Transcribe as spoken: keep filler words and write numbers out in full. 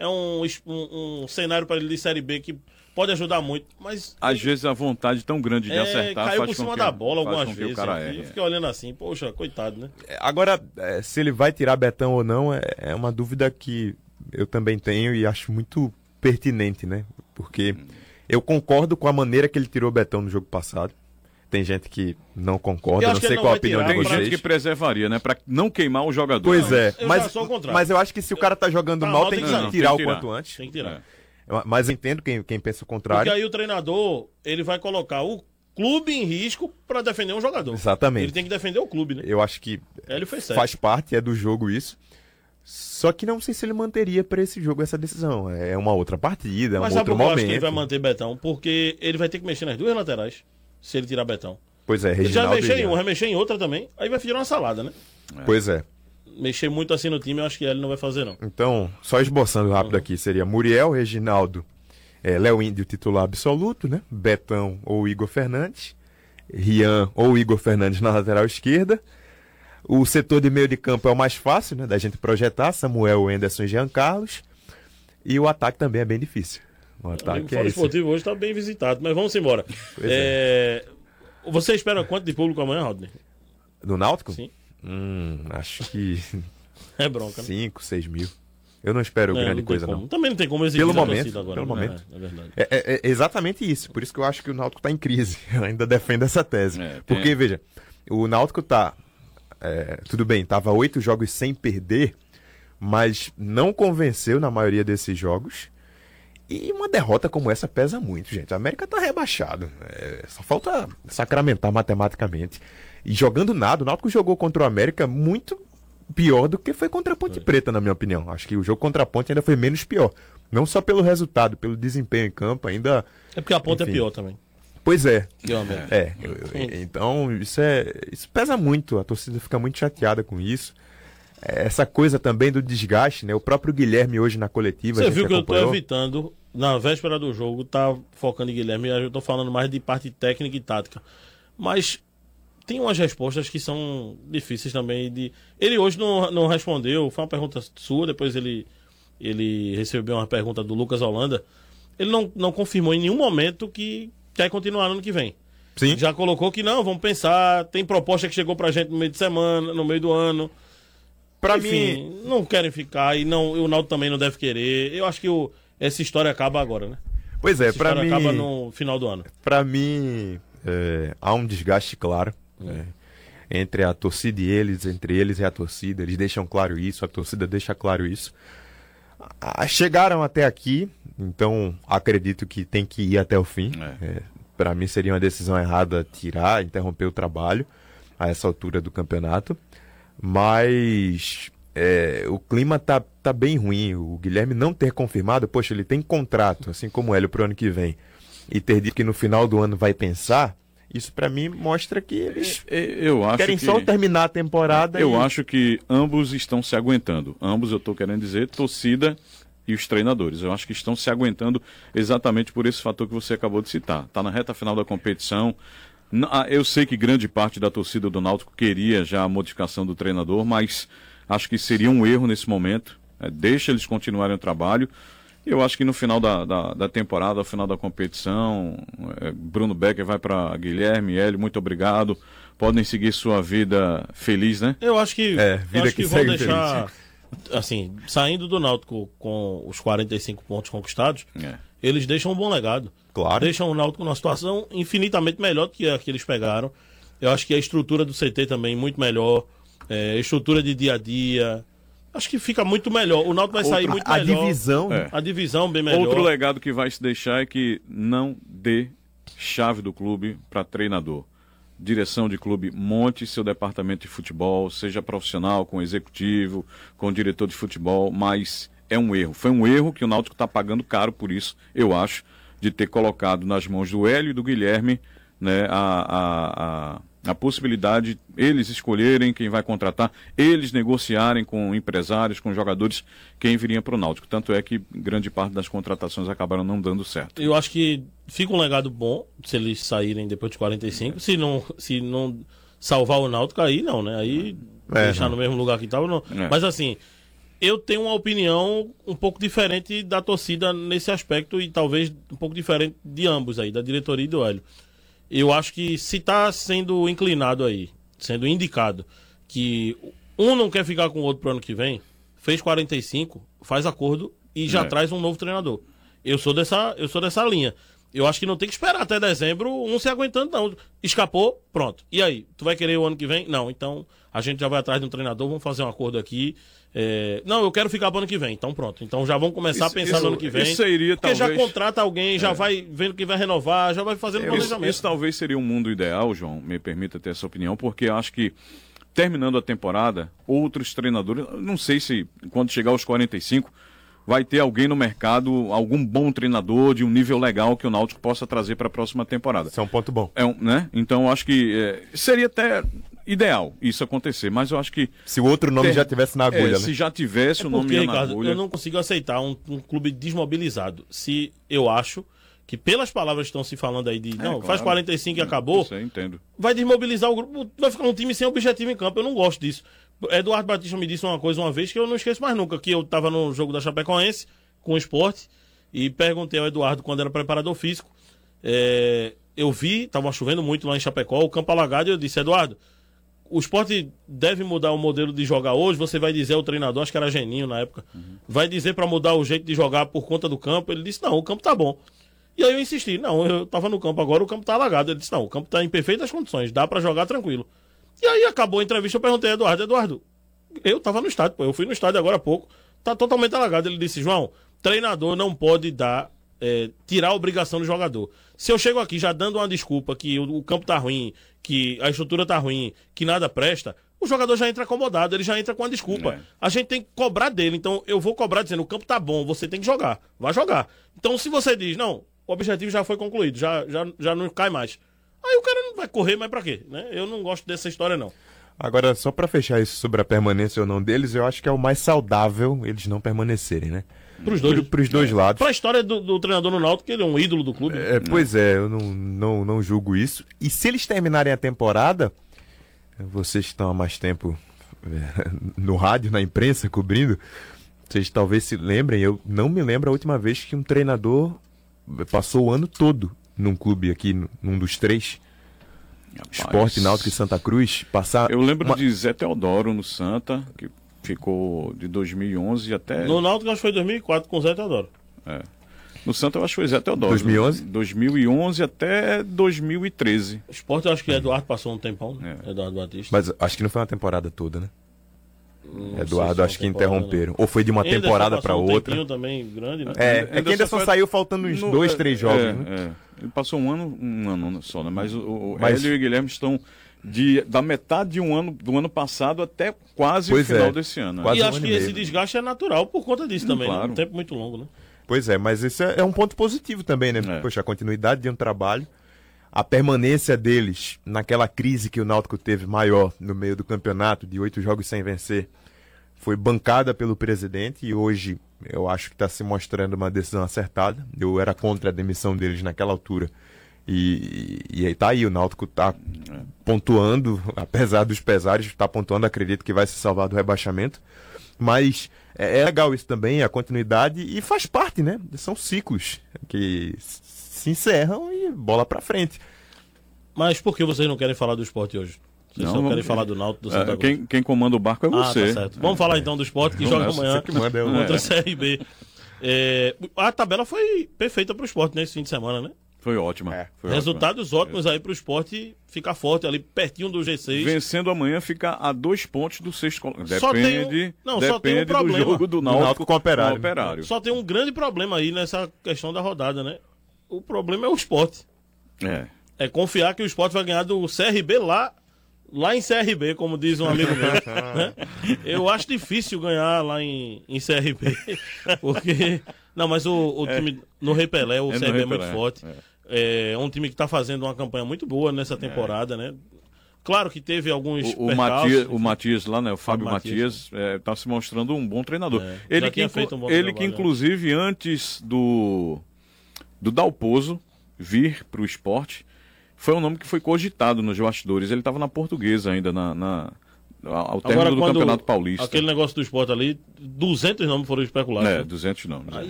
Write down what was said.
é um, um, um cenário para ele de Série B que pode ajudar muito, mas... Às ele, vezes a vontade tão grande de é, acertar caiu faz por cima que, da bola algumas vezes. O cara aqui, é, eu fiquei olhando assim, poxa, coitado, né? Agora, se ele vai tirar Betão ou não, é, é uma dúvida que eu também tenho e acho muito pertinente, né? Porque eu concordo com a maneira que ele tirou o Betão no jogo passado. Tem gente que não concorda, não sei qual a opinião de vocês. Tem gente que preservaria, né? Pra não queimar o jogador. Pois não, é, eu mas, mas eu acho que se o cara tá jogando tá mal, mal, tem tem que que tirar, não, tirar tem o que tirar. quanto antes. Tem que tirar. É. Mas eu entendo quem, quem pensa o contrário. Porque aí o treinador, ele vai colocar o clube em risco para defender um jogador. Exatamente. Ele tem que defender o clube, né? Eu acho que ele fez certo. Faz parte, é do jogo isso. Só que não sei se ele manteria para esse jogo essa decisão. É uma outra partida, é um Mas outro sabe por que eu momento. acho que ele vai manter Betão? Porque ele vai ter que mexer nas duas laterais, se ele tirar Betão. Pois é, Reginaldo. Ele já vai mexer em um, vai mexer em outra também, aí vai virar uma salada, né? É. Pois é. Mexer muito assim no time, eu acho que ele não vai fazer, não. Então, só esboçando rápido uhum. aqui, seria Muriel, Reginaldo, é, Léo Índio titular absoluto, né? Betão ou Igor Fernandes, Rian ou Igor Fernandes na lateral esquerda. O setor de meio de campo é o mais fácil, né? Da gente projetar, Samuel, Anderson e Jean Carlos. E o ataque também é bem difícil. O ataque o é esse. Esportivo hoje está bem visitado, mas vamos embora. É... É... Você espera quanto de público amanhã, Rodney? Do Náutico? Sim. Hum, acho que... É bronca, né? cinco, seis mil. Eu não espero é, grande não coisa, como. não. Também não tem como exigir pelo momento, agora. Pelo né? momento. É, é verdade. É, é, é exatamente isso. Por isso que eu acho que o Náutico está em crise. Eu ainda defendo essa tese. É, Porque, é. veja, o Náutico tá... É, tudo bem, tava oito jogos sem perder, mas não convenceu na maioria desses jogos. E uma derrota como essa pesa muito, gente. A América tá rebaixado. É, só falta sacramentar matematicamente. E jogando nada, o Náutico jogou contra o América muito pior do que foi contra a Ponte é. Preta, na minha opinião. Acho que o jogo contra a Ponte ainda foi menos pior. Não só pelo resultado, pelo desempenho em campo, ainda... É porque a Ponte enfim. é pior também. Pois é. É, é eu, eu, então isso, é, isso pesa muito, a torcida fica muito chateada com isso. É, essa coisa também do desgaste, né? O próprio Guilherme hoje na coletiva... Você viu que acompanhou. Eu tô evitando, na véspera do jogo, tá focando em Guilherme, eu tô falando mais de parte técnica e tática. Mas tem umas respostas que são difíceis também de... Ele hoje não, não respondeu, foi uma pergunta sua, depois ele, ele recebeu uma pergunta do Lucas Holanda. Ele não, não confirmou em nenhum momento que quer continuar no ano que vem. Sim. Já colocou que não, vamos pensar, tem proposta que chegou pra gente no meio de semana, no meio do ano. Pra Enfim, mim, não querem ficar e não, o Náutico também não deve querer. Eu acho que o, essa história acaba agora, né? Pois é, essa pra mim... acaba no final do ano. Pra mim, é, há um desgaste claro é. É, entre a torcida e eles, entre eles e a torcida. Eles deixam claro isso, a torcida deixa claro isso. Ah, chegaram até aqui, então acredito que tem que ir até o fim. É. É, para mim seria uma decisão errada tirar, interromper o trabalho a essa altura do campeonato. Mas é, o clima tá, tá bem ruim. O Guilherme não ter confirmado, poxa, ele tem contrato, assim como o Hélio, pro ano que vem, e ter dito que no final do ano vai pensar, isso para mim mostra que eles é, é, eu acho querem que... só terminar a temporada. Eu e... acho que ambos estão se aguentando. Ambos, eu estou querendo dizer, torcida e os treinadores. Eu acho que estão se aguentando exatamente por esse fator que você acabou de citar. Está na reta final da competição. Eu sei que grande parte da torcida do Náutico queria já a modificação do treinador, mas acho que seria um erro nesse momento. É, deixa eles continuarem o trabalho. Eu acho que no final da, da, da temporada, no final da competição, é, Bruno Becker vai para Guilherme, Hélio, muito obrigado. Podem seguir sua vida feliz, né? Eu acho que, é, vida eu acho que, que vão deixar, feliz. assim, saindo do Náutico com os quarenta e cinco pontos conquistados, é. eles deixam um bom legado. Claro. Deixam o Náutico numa situação infinitamente melhor do que a que eles pegaram. Eu acho que a estrutura do C T também muito melhor, é, estrutura de dia a dia... Acho que fica muito melhor. O Náutico vai Outro, sair muito a melhor. Divisão, é. A divisão bem melhor. Outro legado que vai se deixar é que não dê chave do clube para treinador. Direção de clube, monte seu departamento de futebol, seja profissional, com executivo, com diretor de futebol, mas é um erro. Foi um erro que o Náutico está pagando caro por isso, eu acho, de ter colocado nas mãos do Hélio e do Guilherme, né, a... a, a a possibilidade, eles escolherem quem vai contratar, eles negociarem com empresários, com jogadores, quem viria para o Náutico. Tanto é que grande parte das contratações acabaram não dando certo. Eu acho que fica um legado bom se eles saírem depois de quarenta e cinco. É. Se não, se não salvar o Náutico, aí não, né? Aí é, deixar não. no mesmo lugar que estava. Não. É. Mas assim, eu tenho uma opinião um pouco diferente da torcida nesse aspecto e talvez um pouco diferente de ambos aí, da diretoria e do Hélio. Eu acho que se está sendo inclinado aí, sendo indicado que um não quer ficar com o outro pro ano que vem, fez quarenta e cinco, faz acordo e já É. traz um novo treinador. Eu sou dessa, eu sou dessa linha. Eu acho que não tem que esperar até dezembro um se aguentando, não. Escapou, pronto. E aí? Tu vai querer o ano que vem? Não, então a gente já vai atrás de um treinador, vamos fazer um acordo aqui. É... Não, eu quero ficar pro ano que vem. Então pronto. Então já vamos começar Isso- a pensar isso- no ano que vem. isso seria, porque já talvez- contrata alguém, já vai vendo que vai renovar, já vai fazendo Isso, planejamento. isso talvez seria um mundo ideal, João, me permita ter essa opinião, porque eu acho que terminando a temporada, outros treinadores, não sei se quando chegar aos quarenta e cinco, vai ter alguém no mercado, algum bom treinador de um nível legal que o Náutico possa trazer para a próxima temporada. Isso é um ponto bom. É um, né? Então eu acho que é, seria até ideal isso acontecer, mas eu acho que Se o outro nome ter- já tivesse na agulha, é, né? se já tivesse É o nome porque, na Ricardo, agulha. eu não consigo aceitar um, um clube desmobilizado. Se eu acho que pelas palavras que estão se falando aí de não, claro. faz quarenta e cinco e acabou, Isso aí, entendo. vai desmobilizar o grupo, vai ficar um time sem objetivo em campo. Eu não gosto disso. Eduardo Batista me disse uma coisa uma vez que eu não esqueço mais nunca, que eu estava no jogo da Chapecoense com o Sport e perguntei ao Eduardo quando era preparador físico. É, eu vi, estava chovendo muito lá em Chapecó, o campo alagado, e eu disse, Eduardo, o Sport deve mudar o modelo de jogar hoje, você vai dizer ao treinador, acho que era Geninho na época, Uhum. vai dizer para mudar o jeito de jogar por conta do campo? Ele disse, não, o campo tá bom. E aí eu insisti, não, eu tava no campo agora, o campo tá alagado. Ele disse, não, o campo tá em perfeitas condições, dá para jogar tranquilo. E aí acabou a entrevista, eu perguntei a Eduardo, Eduardo, eu tava no estádio, pô, eu fui no estádio agora há pouco, tá totalmente alagado. Ele disse, João, treinador não pode dar, é, tirar a obrigação do jogador. Se eu chego aqui já dando uma desculpa que o, o campo tá ruim, que a estrutura tá ruim, que nada presta, o jogador já entra acomodado, ele já entra com a desculpa. É. A gente tem que cobrar dele, então eu vou cobrar dizendo, o campo tá bom, você tem que jogar, vai jogar. Então se você diz, não, o objetivo já foi concluído, já, já, já não cai mais. Aí o cara não vai correr mais pra quê? Né? Eu não gosto dessa história, não. Agora, só pra fechar isso sobre a permanência ou não deles, eu acho que é o mais saudável eles não permanecerem, né? Pros dois. Pro, pros dois lados. Pra história do, do treinador no Náutico, que ele é um ídolo do clube. É, pois é, eu não, não, não julgo isso. E se eles terminarem a temporada, vocês que estão há mais tempo é, no rádio, na imprensa, cobrindo, vocês talvez se lembrem, eu não me lembro a última vez que um treinador passou o ano todo num clube aqui, num dos três, Rapaz, Sport, Náutico e Santa Cruz, passar... Eu lembro uma- de Zé Teodoro no Santa, que ficou de dois mil e onze até... No Náutico, acho que foi dois mil e quatro com o Zé Teodoro. É. No Santa eu acho que foi Zé Teodoro. dois mil e onze? dois mil e onze até dois mil e treze. O Sport, eu acho que Eduardo passou um tempão, né? É. Eduardo Batista. Mas acho que não foi uma temporada toda, né? Não sei Eduardo, se acho que foi uma temporada, interromperam. Ou foi de uma Anderson temporada passou pra um outra. tempinho também grande, né? É, é Anderson que Anderson foi- saiu faltando uns No- dois, é, três jogos, é, né? é. Ele passou um ano, um ano só, né? Mas o, o Mas- Hélio e o Guilherme estão de, da metade de um ano, do ano passado até quase Pois o final é. desse ano. Quase E um acho ano que e esse meio. desgaste é natural por conta disso Hum, também, né? claro. Um tempo muito longo, né? Pois é, mas esse é é um ponto positivo também, né? É. Poxa, a continuidade de um trabalho, a permanência deles naquela crise que o Náutico teve maior no meio do campeonato, de oito jogos sem vencer, foi bancada pelo presidente e hoje eu acho que está se mostrando uma decisão acertada. Eu era contra a demissão deles naquela altura. E, e, e aí tá aí, o Náutico tá pontuando, apesar dos pesares, está pontuando, acredito que vai se salvar do rebaixamento. Mas é, é legal isso também, a continuidade, e faz parte, né? São ciclos que se encerram e bola pra frente. Mas por que vocês não querem falar do esporte hoje? Vocês Não, só querem vamos- falar do Náutico, do É, Santa Cruz? quem, quem comanda o barco é Ah, você. tá certo. Vamos falar então do esporte que Vamos joga nessa, amanhã você que manda, eu- contra É. a C R B. É, a tabela foi perfeita pro esporte nesse fim de semana, né? Foi ótima. É. Foi Resultados ótimos aí pro esporte ficar forte ali pertinho do G seis. ótima. Vencendo amanhã fica a dois pontos do sexto colocado. Só tem um- Depende, não, só tem um depende do problema. jogo do Náutico, Náutico com o Operário. com o Operário. Só tem um grande problema aí nessa questão da rodada, né? O problema é o esporte. É. É confiar que o esporte vai ganhar do C R B lá, lá em C R B, como diz um amigo meu. Né? Eu acho difícil ganhar lá em, em C R B. Porque. Não, mas o, o time no Rei Pelé, o É no C R B Rei é muito Pelé, forte. é. É um time que está fazendo uma campanha muito boa nessa temporada, né? Claro que teve alguns. O, o, percalços, Matias, enfim. o Matias lá, né? O Fábio Matias. Matias está se mostrando um bom treinador. É, ele já que, tinha inclu- feito um bom ele trabalho, que né? inclusive, antes do, do Dalpozo vir para o esporte, foi um nome que foi cogitado nos bastidores. Ele estava na Portuguesa ainda, na, na- ao término do quando Campeonato Paulista. Aquele negócio do esporte ali, duzentos nomes foram especulados. É, duzentos nomes. Aí